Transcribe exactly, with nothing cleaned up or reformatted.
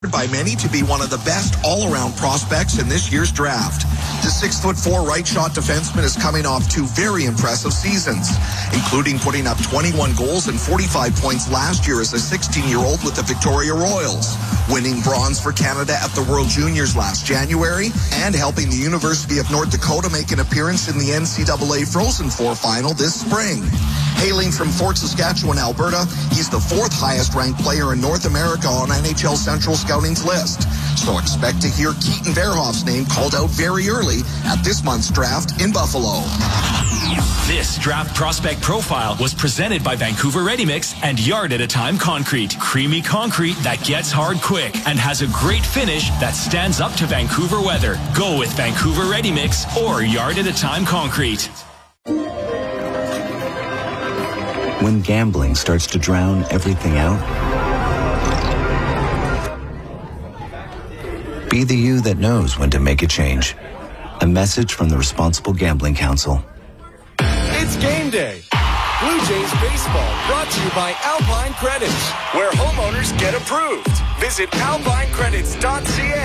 By many to be one of the best all-around prospects in this year's draft. The six foot four right-shot defenseman is coming off two very impressive seasons, including putting up twenty-one goals and forty-five points last year as a sixteen-year-old with the Victoria Royals, winning bronze for Canada at the World Juniors last January, and helping the University of North Dakota make an appearance in the N C double A Frozen Four final this spring. Hailing from Fort Saskatchewan, Alberta, he's the fourth highest-ranked player in North America on N H L Central Scouting's list. So expect to hear Keaton Verhoff's name called out very early at this month's draft in Buffalo. This draft prospect profile was presented by Vancouver Ready Mix and Yard at a Time Concrete. Creamy concrete that gets hard quick and has a great finish that stands up to Vancouver weather. Go with Vancouver Ready Mix or Yard at a Time Concrete. When gambling starts to drown everything out, be the you that knows when to make a change. A message from the Responsible Gambling Council. It's game day. Blue Jays baseball brought to you by Alpine Credits, where homeowners get approved. Visit alpine credits dot c a.